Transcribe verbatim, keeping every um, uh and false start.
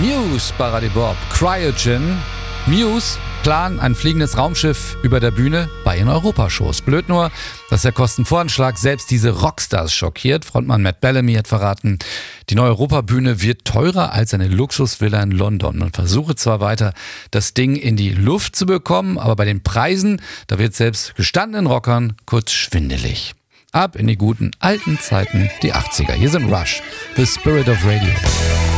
Muse bei Radio Bob. Cryogen. Muse planen ein fliegendes Raumschiff über der Bühne bei ihren Europashows. Blöd nur, dass der Kostenvoranschlag selbst diese Rockstars schockiert. Frontmann Matt Bellamy hat verraten, die neue Europabühne wird teurer als eine Luxusvilla in London. Man versuche zwar weiter, das Ding in die Luft zu bekommen, aber bei den Preisen, da wird selbst gestandenen Rockern kurz schwindelig. Ab in die guten alten Zeiten, die achtziger. Hier sind Rush, The Spirit of Radio.